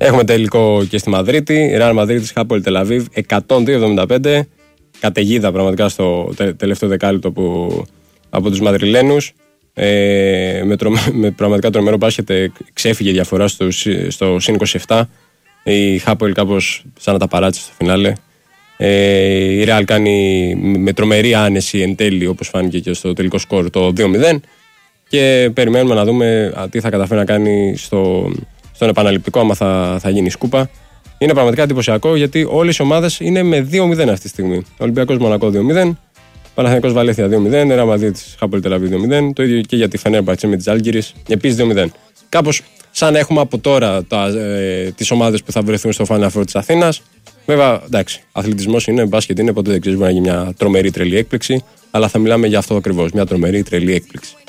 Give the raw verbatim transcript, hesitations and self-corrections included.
Έχουμε τελικό και στη Μαδρίτη. Ρεάλ Μαδρίτης Χάπολ Τελ Αβίβ εκατόν δύο εβδομήντα πέντε. Καταιγίδα πραγματικά στο τελευταίο δεκάλεπτο που, από τους Μαδριλένους. Ε, με, τρο, με πραγματικά τρομερό μπάσκετ ξέφυγε η διαφορά στο, στο συν είκοσι επτά. Η Χάπολ κάπως σαν να τα παράτησε στο φινάλε. Ε, η Ρεάλ κάνει με τρομερή άνεση εν τέλει, όπως φάνηκε και στο τελικό σκορ, το δύο μηδέν. Και περιμένουμε να δούμε τι θα καταφέρει να κάνει στο, στον επαναληπτικό, άμα θα, θα γίνει σκούπα. Είναι πραγματικά εντυπωσιακό, γιατί όλες οι ομάδες είναι με δύο μηδέν αυτή τη στιγμή. Ολυμπιακός Μονακό δύο μηδέν, Παναθηναϊκός Βαλένθια δύο μηδέν, Ρεάλ Μαδρίτης Χάπολ Τελ Αβίβ δύο μηδέν, το ίδιο και για τη Φενέρμπαχτσε με τις Ζάλγκιρις, επίσης δύο μηδέν. Κάπως σαν να έχουμε από τώρα ε, τις ομάδες που θα βρεθούν στο Final Four της Αθήνας. Βέβαια, εντάξει, αθλητισμός είναι, μπάσκετ είναι, ποτέ δεν ξέρεις, μπορεί να γίνει μια τρομερή τρελή έκπληξη, αλλά θα μιλάμε για αυτό ακριβώς, μια τρομερή τρελή έκπληξη.